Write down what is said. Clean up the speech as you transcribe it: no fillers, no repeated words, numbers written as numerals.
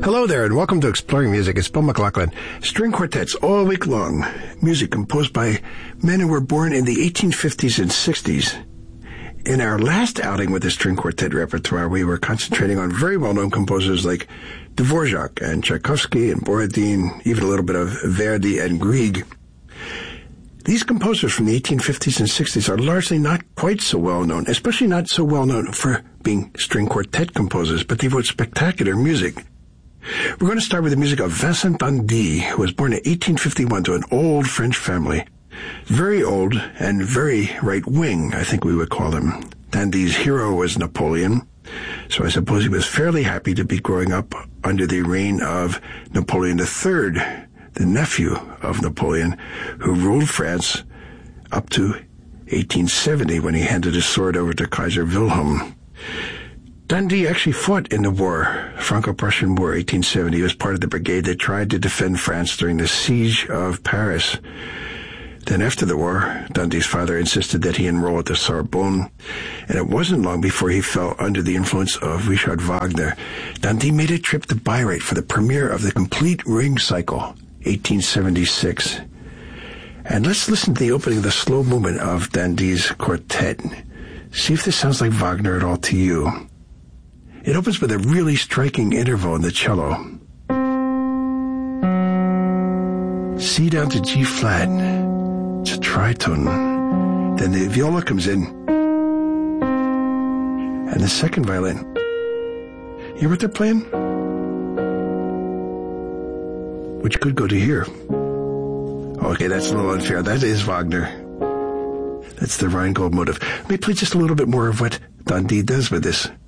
Hello there, and welcome to Exploring Music. It's Bill McLaughlin. String quartets all week long. Music composed by men who were born in the 1850s and 60s. In our last outing with the string quartet repertoire, we were concentrating on very well-known composers like Dvorak and Tchaikovsky and Borodin, even a little bit of Verdi and Grieg. These composers from the 1850s and 60s are largely not quite so well-known, especially not so well-known for being string quartet composers, but they wrote spectacular music. We're going to start with the music of Vincent d'Indy, who was born in 1851 to an old French family. Very old and very right-wing, I think we would call him. d'Indy's hero was Napoleon, so I suppose he was fairly happy to be growing up under the reign of Napoleon III, the nephew of Napoleon, who ruled France up to 1870 when he handed his sword over to Kaiser Wilhelm. d'Indy actually fought in the war, Franco-Prussian War, 1870. He was part of the brigade that tried to defend France during the siege of Paris. Then after the war, d'Indy's father insisted that he enroll at the Sorbonne, and it wasn't long before he fell under the influence of Richard Wagner. d'Indy made a trip to Bayreuth for the premiere of the Complete Ring Cycle, 1876. And let's listen to the opening of the slow movement of d'Indy's quartet. See if this sounds like Wagner at all to you. It opens with a really striking interval in the cello. C down to G flat. It's a tritone. Then the viola comes in. And the second violin. You hear what they're playing? Which could go to here. Okay, that's a little unfair. That is Wagner. That's the Rheingold motive. Let me play just a little bit more of what d'Indy does with this.